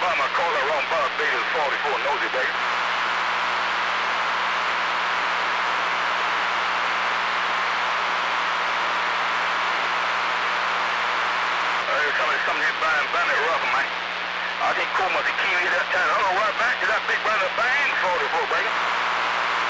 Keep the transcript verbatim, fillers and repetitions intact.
by my caller wrong by Vegas forty-four Nosy Vegas. Hey, somebody, somebody buying bandit rough, man. I think Kuma the key that time. I don't know right back to that big brother bang forty-four Vegas.